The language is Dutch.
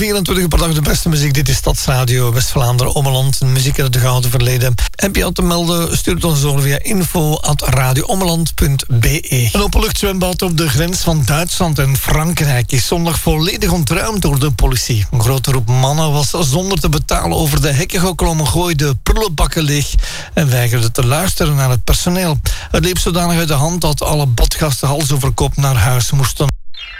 24 per dag de beste muziek. Dit is Stadsradio West-Vlaanderen, Ommeland. Muziek uit het gouden verleden. Heb je al te melden? Stuur het ons door via info@radioommeland.be. Een openluchtzwembad op de grens van Duitsland en Frankrijk is zondag volledig ontruimd door de politie. Een grote groep mannen was zonder te betalen over de hekken geklommen, gooide prullenbakken leeg en weigerde te luisteren naar het personeel. Het liep zodanig uit de hand dat alle badgasten hals over kop naar huis moesten.